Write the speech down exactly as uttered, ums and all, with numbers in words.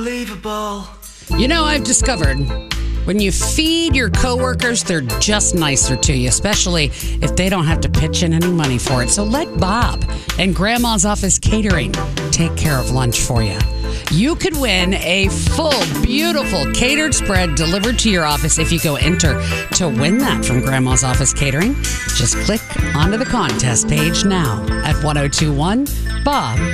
Unbelievable. You know, I've discovered when you feed your coworkers, they're just nicer to you, especially if they don't have to pitch in any money for it. So let Bob and Grandma's Office Catering take care of lunch for you. You could win a full, beautiful catered spread delivered to your office if you go enter to win that from Grandma's Office Catering. Just click onto the contest page now at ten twenty-one Bob.